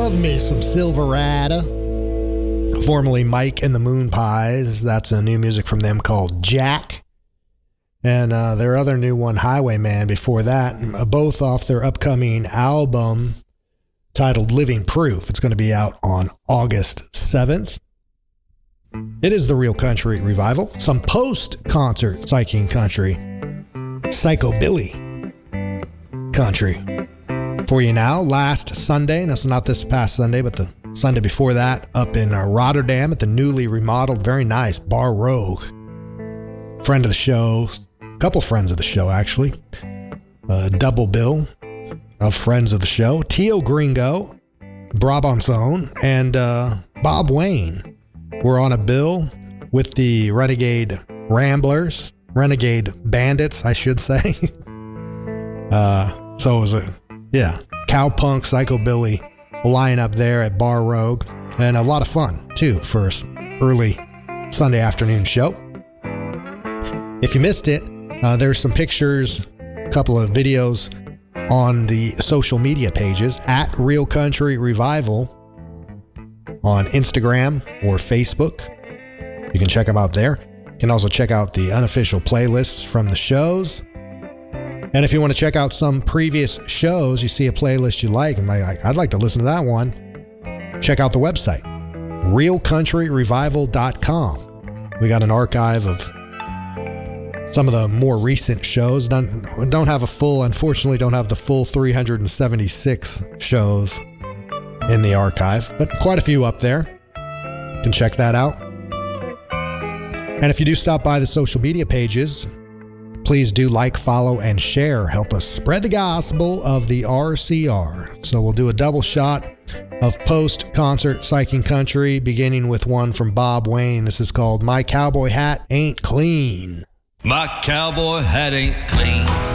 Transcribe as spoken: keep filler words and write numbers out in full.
Love me some Silverado. Formerly Mike and the Moon Pies. That's a new music from them called Jack. And uh, their other new one, Highwayman, before that, both off their upcoming album titled Living Proof. It's going to be out on August seventh. It is the Real Country Revival. Some post-concert psyching country. Psychobilly country. For you now, last Sunday, no, it's not this past Sunday, but the Sunday before that, up in uh, Rotterdam at the newly remodeled, very nice Bar Rogue. Friend of the show, couple friends of the show, actually. Uh, double bill of friends of the show. Tio Gringo, Brabanzone, and uh, Bob Wayne were on a bill with the Renegade Ramblers, Renegade Bandits, I should say. uh, so it was a, yeah, cowpunk, psychobilly lineup there at Bar Rogue, and a lot of fun, too, for an early Sunday afternoon show. If you missed it, uh, there's some pictures, a couple of videos on the social media pages at Real Country Revival on Instagram or Facebook. You can check them out there. You can also check out the unofficial playlists from the shows. And if you want to check out some previous shows, you see a playlist you like, and like, I'd like to listen to that one, check out the website, real country revival dot com. We got an archive of some of the more recent shows. Don't, don't have a full, unfortunately, don't have the full three hundred seventy-six shows in the archive, but quite a few up there. You can check that out. And if you do stop by the social media pages, please do like, follow, and share. Help us spread the gospel of the R C R. So we'll do a double shot of post-concert psyching country, beginning with one from Bob Wayne. This is called My Cowboy Hat Ain't Clean. My cowboy hat ain't clean.